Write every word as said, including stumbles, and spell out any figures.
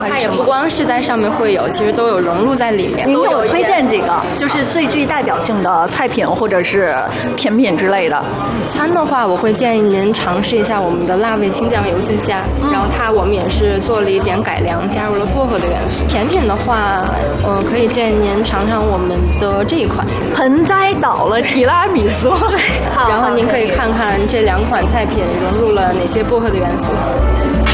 它也不光是在上面会有，其实都有融入在里面。 您给我推荐几个，就是最具代表性的菜品或者是甜品之类的。 餐的话，我会建议您尝试一下我们的辣味青酱油鸡虾，嗯、然后它我们也是做了一点改良，加入了薄荷的元素。甜品的话，呃，可以建议您尝尝我们的这一款盆栽倒了提拉米苏。 对，然后您可以看看这两款菜品融入了哪些薄荷的元素。